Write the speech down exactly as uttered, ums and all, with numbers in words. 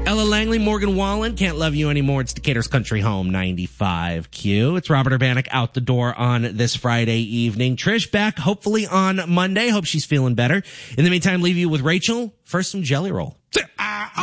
Ella Langley, Morgan Wallen, Can't Love You Anymore. It's Decatur's Country Home, ninety-five Q. It's Robert Urbanek out the door on this Friday evening. Trish back hopefully on Monday. Hope she's feeling better. In the meantime, leave you with Rachel. First, some Jelly Roll.